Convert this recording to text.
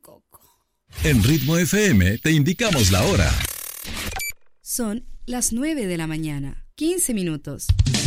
coco. En Ritmo FM te indicamos la hora. Son las 9 de la mañana, 15 minutos.